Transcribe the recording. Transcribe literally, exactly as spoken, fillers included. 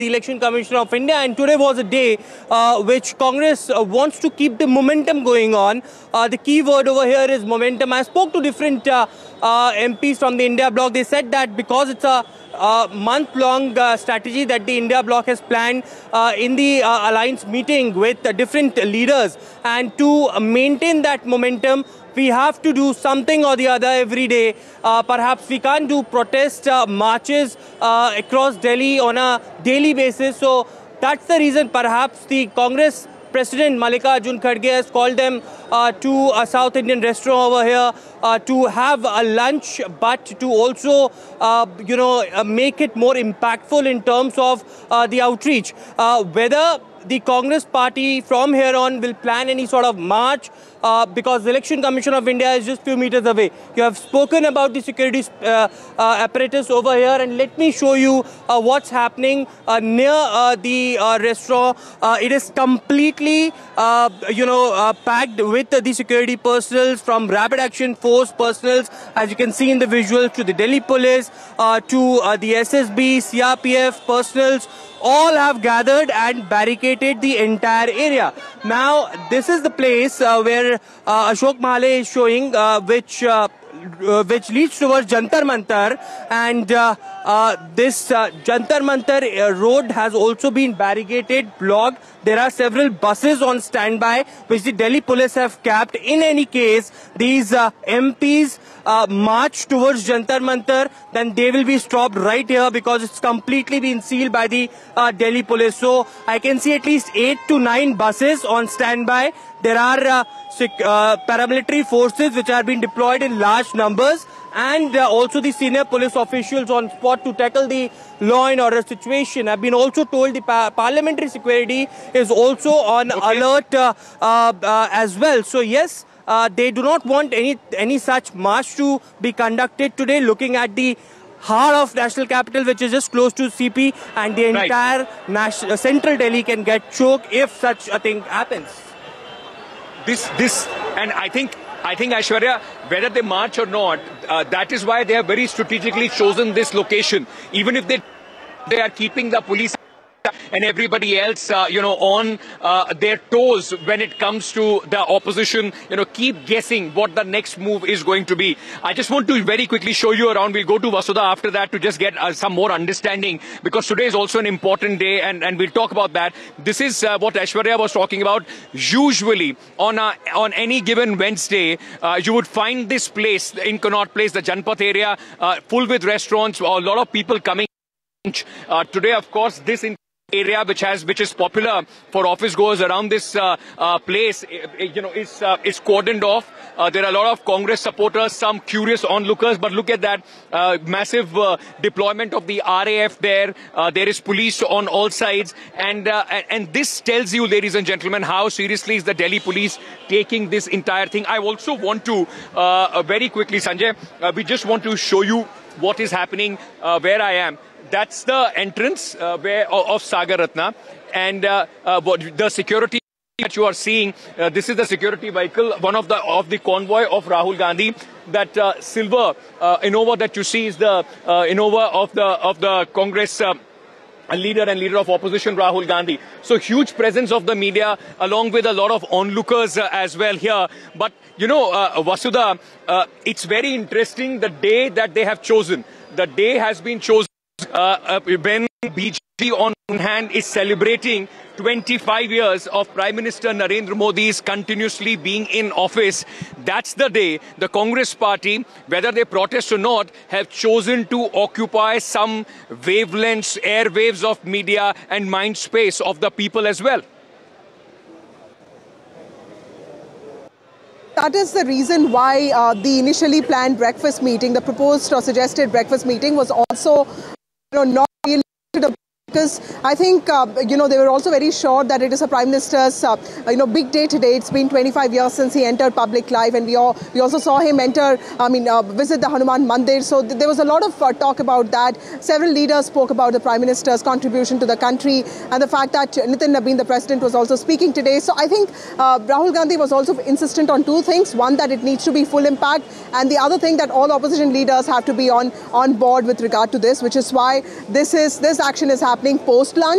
the Election Commission of India, and today was a day uh, which Congress uh, wants to keep the momentum going on. Uh, the key word over here is momentum. I spoke to different uh, uh, M Ps from the India bloc. They said that because it's a uh, month-long uh, strategy that the India bloc has planned uh, in the uh, alliance meeting with uh, different leaders, and to uh, maintain that momentum, we have to do something or the other every day. Uh, perhaps we can't do protest uh, marches uh, across Delhi on a daily basis. So that's the reason perhaps the Congress President Mallikarjun Kharge has called them uh, to a South Indian restaurant over here uh, to have a lunch, but to also, uh, you know, uh, make it more impactful in terms of uh, the outreach. Uh, whether the Congress party from here on will plan any sort of march, uh, because the Election Commission of India is just few meters away. You have spoken about the security uh, uh, apparatus over here, and let me show you uh, what's happening uh, near uh, the uh, restaurant. Uh, it is completely, uh, you know, uh, packed with uh, the security personnel, from Rapid Action Force personnel, as you can see in the visuals, to the Delhi Police, uh, to uh, the S S B, C R P F personnel. All have gathered and barricaded the entire area. Now, this is the place uh, where uh, Ashok Mahle is showing, uh, which uh, uh, which leads towards Jantar Mantar, and uh, uh, this uh, Jantar Mantar uh, road has also been barricaded, blocked. There are several buses on standby, which the Delhi police have capped. In any case, these uh, M Ps uh, march towards Jantar Mantar, then they will be stopped right here because it's completely been sealed by the uh, Delhi police. So I can see at least eight to nine buses on standby. There are uh, uh, paramilitary forces which are being deployed in large numbers, and uh, also the senior police officials on spot to tackle the law and order situation. I've been also told the pa parliamentary security is also on okay. alert uh, uh, uh, as well. So yes, uh, they do not want any any such march to be conducted today, looking at the heart of national capital, which is just close to C P, and the right. entire national, uh, central Delhi can get choked if such a thing happens. This, this, and I think, I think Aishwarya, whether they march or not, uh, that is why they have very strategically chosen this location. Even if they, they are keeping the police and everybody else, uh, you know, on uh, their toes when it comes to the opposition, you know, keep guessing what the next move is going to be. I just want to very quickly show you around. We'll go to Vasudha after that to just get uh, some more understanding, because today is also an important day, and, and we'll talk about that. This is uh, what Aishwarya was talking about. Usually on a, on any given Wednesday, uh, you would find this place in Connaught Place, the Janpath area, uh, full with restaurants, a lot of people coming. Uh, today, of course, this in area which has which is popular for office goers around this uh, uh, place, you know, is uh, is cordoned off. Uh, there are a lot of Congress supporters, some curious onlookers, but look at that uh, massive uh, deployment of the R A F there. Uh, there is police on all sides, and uh, and this tells you, ladies and gentlemen, how seriously is the Delhi police taking this entire thing. I also want to uh, very quickly, Sanjay, uh, we just want to show you what is happening uh, where I am. That's the entrance uh, where of Sagar Ratna, and uh, uh, the security that you are seeing. Uh, this is the security vehicle, one of the of the convoy of Rahul Gandhi. That uh, silver uh, Innova that you see is the uh, Innova of the of the Congress Uh, leader and leader of opposition, Rahul Gandhi. So huge presence of the media, along with a lot of onlookers uh, as well here. But you know, uh, Vasudha, uh, it's very interesting the day that they have chosen. The day has been chosen uh, uh, when B J P on one hand is celebrating twenty-five years of Prime Minister Narendra Modi's continuously being in office. That's the day the Congress party, whether they protest or not, have chosen to occupy some wavelengths, airwaves of media and mind space of the people as well. That is the reason why uh, the initially planned breakfast meeting, the proposed or suggested breakfast meeting, was also, you know, not really to the Because I think, uh, you know, they were also very sure that it is a Prime Minister's, uh, you know, big day today. It's been twenty-five years since he entered public life, and we all, we also saw him enter, I mean, uh, visit the Hanuman Mandir. So th there was a lot of uh, talk about that. Several leaders spoke about the Prime Minister's contribution to the country and the fact that Nitin Nabin, the President, was also speaking today. So I think uh, Rahul Gandhi was also insistent on two things. One, that it needs to be full impact, and the other thing, that all opposition leaders have to be on, on board with regard to this, which is why this is this action is happening happening post lunch.